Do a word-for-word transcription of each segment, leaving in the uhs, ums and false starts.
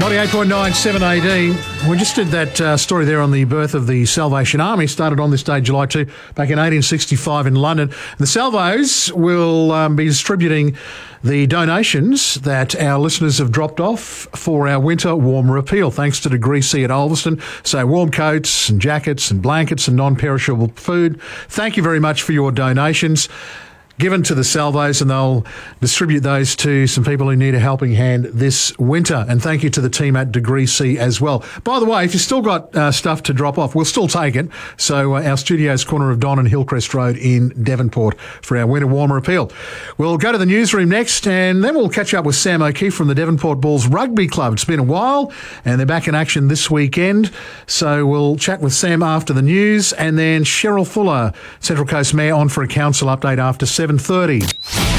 ninety-eight point nine, seven A D. We just did that uh, story there on the birth of the Salvation Army. Started on this day, July second, back in eighteen sixty-five in London. And the Salvos will um, be distributing the donations that our listeners have dropped off for our winter warm repeal, thanks to Degree C at Ulverston. So warm coats and jackets and blankets and non-perishable food. Thank you very much for your donations given to the Salvos, and they'll distribute those to some people who need a helping hand this winter. And thank you to the team at Degree C as well. By the way, if you've still got uh, stuff to drop off, we'll still take it. So uh, our studio's corner of Don and Hillcrest Road in Devonport for our winter warm repeal. We'll go to the newsroom next, and then we'll catch up with Sam O'Keefe from the Devonport Bulls Rugby Club. It's been a while, and they're back in action this weekend. So we'll chat with Sam after the news, and then Cheryl Fuller, Central Coast Mayor, on for a council update after seven thirty. We're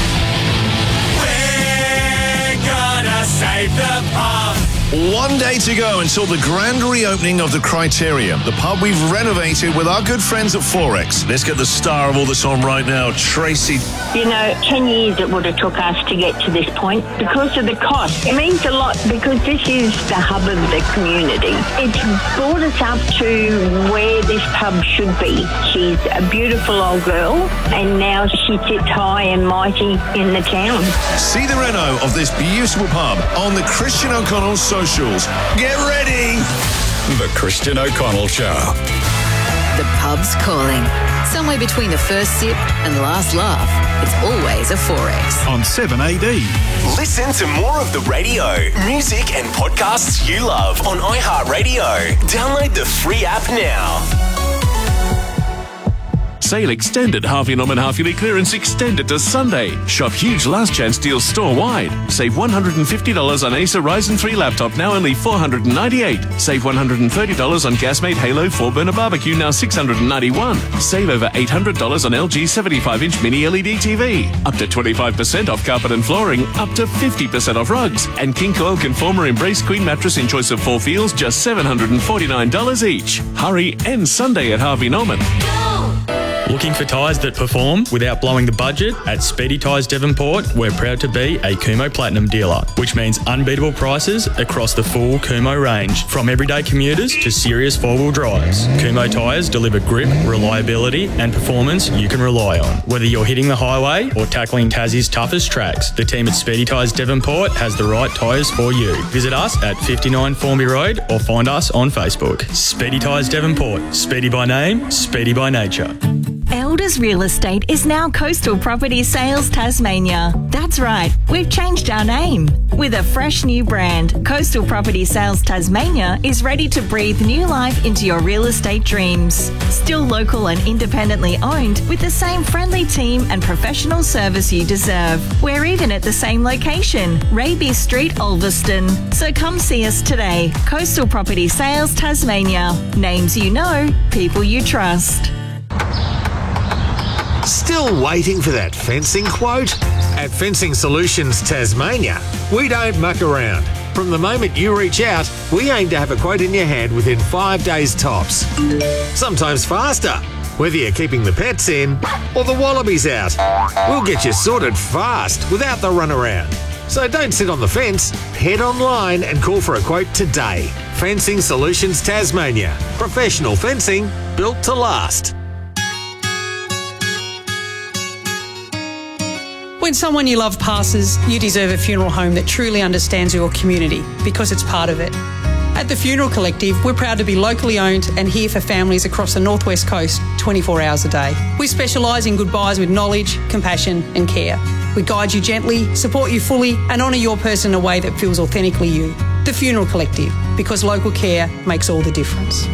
gonna save the pub. One day to go until the grand reopening of the Criterium, the pub we've renovated with our good friends at Forex. Let's get the star of all this on right now, Tracy. You know, ten years it would have took us to get to this point because of the cost. It means a lot because this is the hub of the community. It's brought us up to where this pub should be. She's a beautiful old girl, and now she sits high and mighty in the town. See the reno of this beautiful pub on the Christian O'Connell socials. Get ready! The Christian O'Connell Show. The pub's calling. Somewhere between the first sip and last laugh, it's always a Forex. On seven A D. Listen to more of the radio, music and podcasts you love on iHeartRadio. Download the free app now. Sale extended. Harvey Norman half-yearly clearance extended to Sunday. Shop huge last chance deals store-wide. Save one hundred fifty dollars on Acer Ryzen three laptop, now only four hundred ninety-eight dollars. Save one hundred thirty dollars on Gasmate Halo four burner barbecue, now six hundred ninety-one dollars. Save over eight hundred dollars on L G seventy-five inch mini L E D T V. Up to twenty-five percent off carpet and flooring. Up to fifty percent off rugs. And King Coil Conformer Embrace Queen mattress in choice of four feels, just seven hundred forty-nine dollars each. Hurry, end Sunday at Harvey Norman. Looking for tyres that perform without blowing the budget? At Speedy Tyres Devonport, we're proud to be a Kumho Platinum dealer, which means unbeatable prices across the full Kumho range, from everyday commuters to serious four-wheel drives. Kumho tyres deliver grip, reliability and performance you can rely on. Whether you're hitting the highway or tackling Tassie's toughest tracks, the team at Speedy Tyres Devonport has the right tyres for you. Visit us at fifty-nine Formby Road or find us on Facebook. Speedy Tyres Devonport. Speedy by name, speedy by nature. Elders Real Estate is now Coastal Property Sales Tasmania. That's right, we've changed our name. With a fresh new brand, Coastal Property Sales Tasmania is ready to breathe new life into your real estate dreams. Still local and independently owned, with the same friendly team and professional service you deserve. We're even at the same location, Raby Street, Ulverston. So come see us today. Coastal Property Sales Tasmania. Names you know, people you trust. Still waiting for that fencing quote? At Fencing Solutions Tasmania, we don't muck around. From the moment you reach out, we aim to have a quote in your hand within five days tops. Sometimes faster, whether you're keeping the pets in or the wallabies out. We'll get you sorted fast without the runaround. So don't sit on the fence, head online and call for a quote today. Fencing Solutions Tasmania. Professional fencing built to last. When someone you love passes, you deserve a funeral home that truly understands your community because it's part of it. At the Funeral Collective, we're proud to be locally owned and here for families across the Northwest Coast twenty-four hours a day. We specialise in goodbyes with knowledge, compassion and care. We guide you gently, support you fully and honour your person in a way that feels authentically you. The Funeral Collective, because local care makes all the difference.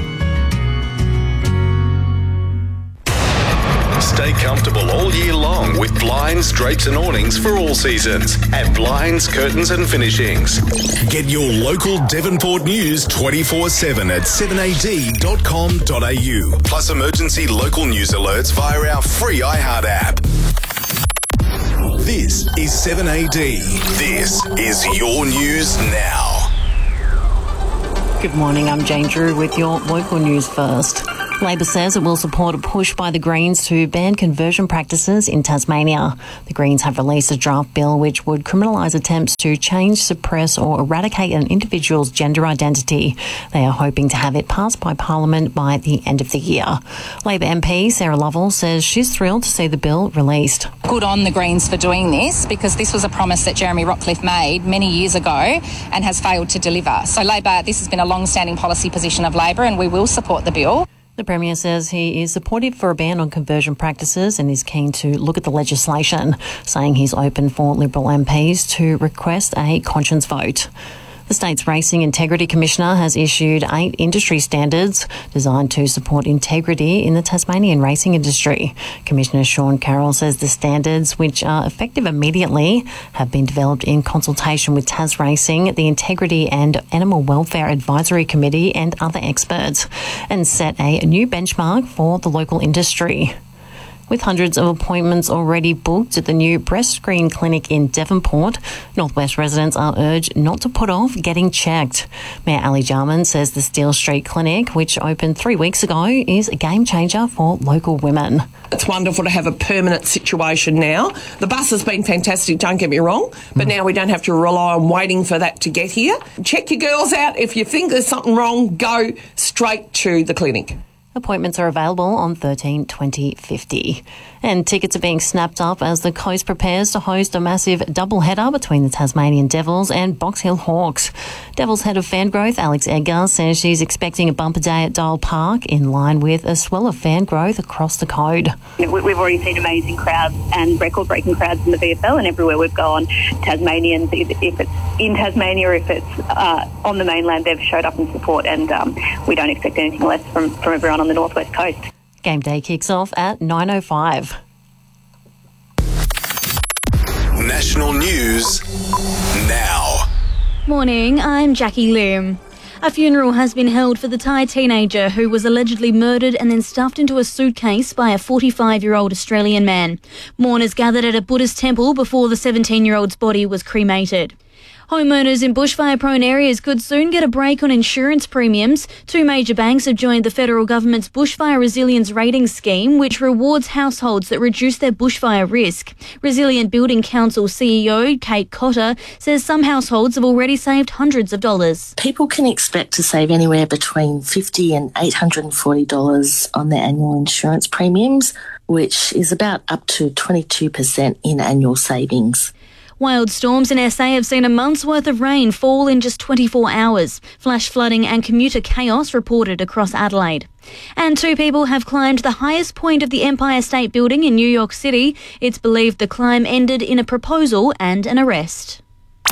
Stay comfortable all year long with blinds, drapes and awnings for all seasons at Blinds, Curtains and Finishings. Get your local Devonport news twenty-four seven at seven A D dot com dot A U. Plus emergency local news alerts via our free iHeart app. This is seven A D. This is your news now. Good morning, I'm Jane Drew with your local news first. Labor says it will support a push by the Greens to ban conversion practices in Tasmania. The Greens have released a draft bill which would criminalise attempts to change, suppress or eradicate an individual's gender identity. They are hoping to have it passed by Parliament by the end of the year. Labor M P Sarah Lovell says she's thrilled to see the bill released. Good on the Greens for doing this, because this was a promise that Jeremy Rockcliffe made many years ago and has failed to deliver. So Labor, this has been a long-standing policy position of Labor, and we will support the bill. The Premier says he is supportive for a ban on conversion practices and is keen to look at the legislation, saying he's open for Liberal M Ps to request a conscience vote. The state's Racing Integrity Commissioner has issued eight industry standards designed to support integrity in the Tasmanian racing industry. Commissioner Sean Carroll says the standards, which are effective immediately, have been developed in consultation with Tas Racing, the Integrity and Animal Welfare Advisory Committee and other experts, and set a new benchmark for the local industry. With hundreds of appointments already booked at the new breast screen clinic in Devonport, Northwest residents are urged not to put off getting checked. Mayor Ali Jarman says the Steel Street Clinic, which opened three weeks ago, is a game changer for local women. It's wonderful to have a permanent situation now. The bus has been fantastic, don't get me wrong, but now we don't have to rely on waiting for that to get here. Check your girls out. If you think there's something wrong, go straight to the clinic. Appointments are available on thirteen twenty fifty. And tickets are being snapped up as the Coast prepares to host a massive double-header between the Tasmanian Devils and Box Hill Hawks. Devils head of fan growth, Alex Edgar, says she's expecting a bumper day at Dial Park in line with a swell of fan growth across the code. We've already seen amazing crowds and record-breaking crowds in the V F L, and everywhere we've gone, Tasmanians, if it's in Tasmania or if it's uh, on the mainland, they've showed up in support, and um, we don't expect anything less from, from everyone on the Northwest Coast. Game day kicks off at nine oh five. National news now. Morning, I'm Jackie Lim. A funeral has been held for the Thai teenager who was allegedly murdered and then stuffed into a suitcase by a forty-five-year-old Australian man. Mourners gathered at a Buddhist temple before the seventeen-year-old's body was cremated. Homeowners in bushfire-prone areas could soon get a break on insurance premiums. Two major banks have joined the federal government's Bushfire Resilience Rating Scheme, which rewards households that reduce their bushfire risk. Resilient Building Council C E O Kate Cotter says some households have already saved hundreds of dollars. People can expect to save anywhere between fifty dollars and eight hundred forty dollars on their annual insurance premiums, which is about up to twenty-two percent in annual savings. Wild storms in S A have seen a month's worth of rain fall in just twenty-four hours. Flash flooding and commuter chaos reported across Adelaide. And two people have climbed the highest point of the Empire State Building in New York City. It's believed the climb ended in a proposal and an arrest.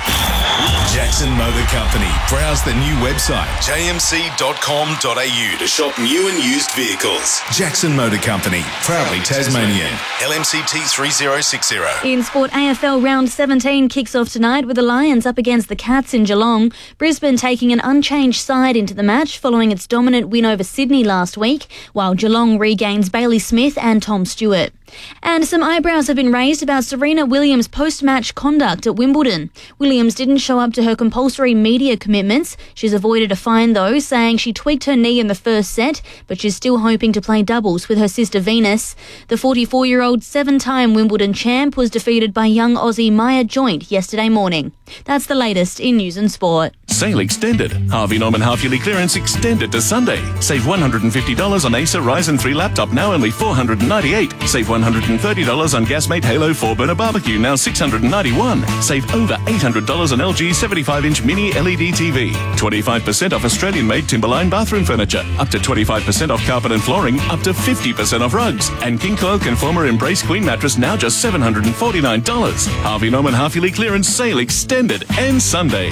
Jackson Motor Company. Browse the new website, j m c dot com dot a u, to shop new and used vehicles. Jackson Motor Company, proudly Tasmanian. L M C T three zero six zero. In sport, A F L round seventeen kicks off tonight with the Lions up against the Cats in Geelong. Brisbane taking an unchanged side into the match following its dominant win over Sydney last week, while Geelong regains Bailey Smith and Tom Stewart. And some eyebrows have been raised about Serena Williams' post-match conduct at Wimbledon. Williams didn't show up to her compulsory media commitments. She's avoided a fine though, saying she tweaked her knee in the first set, but she's still hoping to play doubles with her sister Venus. The forty-four-year-old seven-time Wimbledon champ was defeated by young Aussie Maya Joint yesterday morning. That's the latest in news and sport. Sale extended. Harvey Norman half-yearly clearance extended to Sunday. Save one hundred fifty dollars on Acer Ryzen three laptop, now only four hundred ninety-eight dollars. Save one hundred thirty dollars on Gasmate Halo four burner barbecue, now six hundred ninety-one dollars. Save over eight hundred dollars on L G seventy-five inch mini L E D T V. twenty-five percent off Australian-made Timberline bathroom furniture. Up to twenty-five percent off carpet and flooring. Up to fifty percent off rugs. And King Coil Conformer Embrace Queen mattress, now just seven hundred forty-nine dollars. Harvey Norman half-yearly clearance sale extended and Sunday.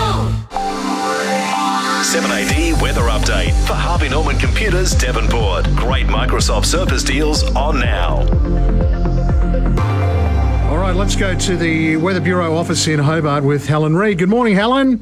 seven A D weather update for Harvey Norman Computers, Devonport. Great Microsoft Surface deals on now. All right, let's go to the Weather Bureau office in Hobart with Helen Reid. Good morning, Helen.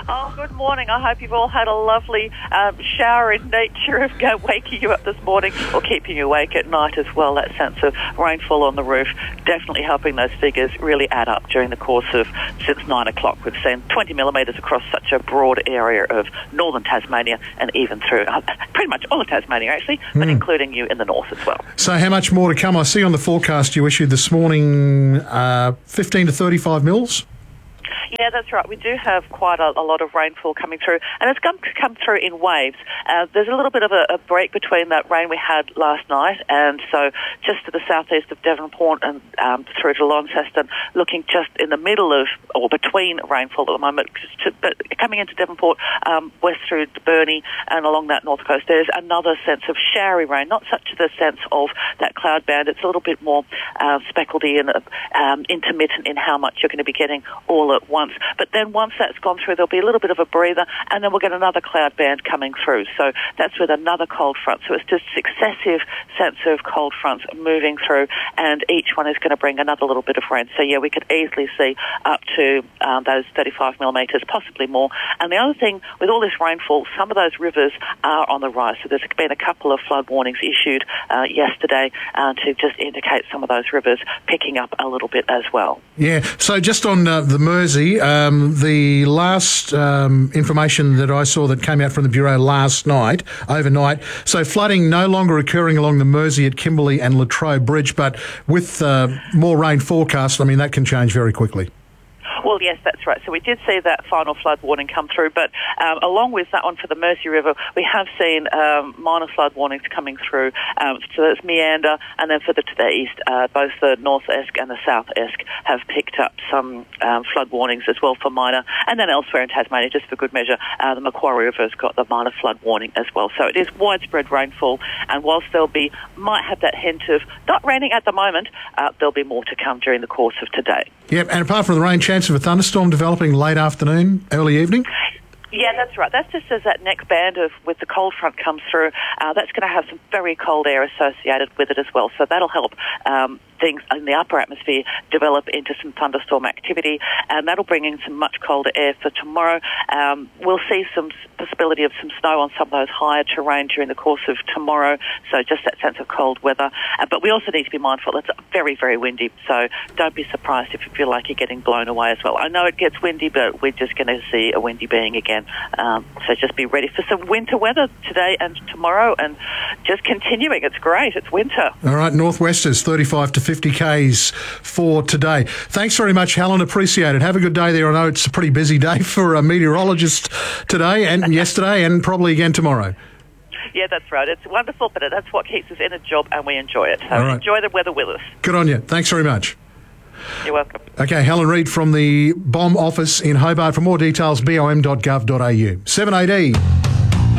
Oh, good morning. I hope you've all had a lovely um, shower in nature of uh, waking you up this morning or keeping you awake at night as well. That sense of rainfall on the roof definitely helping those figures really add up during the course of since nine o'clock. We've seen twenty millimetres across such a broad area of northern Tasmania and even through uh, pretty much all of Tasmania actually, but Mm. including you in the north as well. So how much more to come? I see on the forecast you issued this morning uh, fifteen to thirty-five mils. Yeah, that's right. We do have quite a, a lot of rainfall coming through, and it's come, come through in waves. Uh, there's a little bit of a, a break between that rain we had last night, and so just to the southeast of Devonport and um, through to Launceston, looking just in the middle of, or between rainfall at the moment, to, but coming into Devonport, um, west through to Burnie and along that north coast, there's another sense of showery rain, not such the sense of that cloud band. It's a little bit more uh, speckledy and um, intermittent in how much you're going to be getting all at once. But then once that's gone through, there'll be a little bit of a breather, and then we'll get another cloud band coming through. So that's with another cold front. So it's just successive sets of cold fronts moving through, and each one is going to bring another little bit of rain. So yeah, we could easily see up to um, those thirty-five millimetres, possibly more. And the other thing, with all this rainfall, some of those rivers are on the rise. So there's been a couple of flood warnings issued uh, yesterday uh, to just indicate some of those rivers picking up a little bit as well. Yeah, so just on uh, the Mersey, um, the last um, information that I saw that came out from the Bureau last night, overnight, so flooding no longer occurring along the Mersey at Kimberley and Latrobe Bridge, but with uh, more rain forecast, I mean, that can change very quickly. Well, yes, that's right. So we did see that final flood warning come through, but um, along with that one for the Mersey River, we have seen um, minor flood warnings coming through. Um, so that's Meander, and then further to the east, uh, both the North Esk and the South Esk have picked up some um, flood warnings as well for minor. And then elsewhere in Tasmania, just for good measure, uh, the Macquarie River's got the minor flood warning as well. So it is widespread rainfall, and whilst there'll be, might have that hint of not raining at the moment, uh, there'll be more to come during the course of today. Yep, and apart from the rain, chance of a thunderstorm developing late afternoon, early evening? Yeah, that's right. That's just as that next band of with the cold front comes through. Uh, that's going to have some very cold air associated with it as well. So that'll help um, things in the upper atmosphere develop into some thunderstorm activity, and that'll bring in some much colder air for tomorrow. Um, we'll see some possibility of some snow on some of those higher terrain during the course of tomorrow. So just that sense of cold weather. Uh, but we also need to be mindful it's very, very windy. So don't be surprised if you feel like you're getting blown away as well. I know it gets windy, but we're just going to see a windy being again. Um, so just be ready for some winter weather today and tomorrow, and just continuing. It's great. It's winter. All right, Northwesters, thirty-five to fifty kays for today. Thanks very much, Helen. Appreciate it. Have a good day there. I know it's a pretty busy day for a meteorologist today and yesterday and probably again tomorrow. Yeah, that's right. It's wonderful, but that's what keeps us in a job, and we enjoy it. So All right. enjoy the weather with us. Good on you. Thanks very much. You're welcome. Okay, Helen Reid from the B O M office in Hobart. For more details, b o m dot gov dot a u. seven eighteen.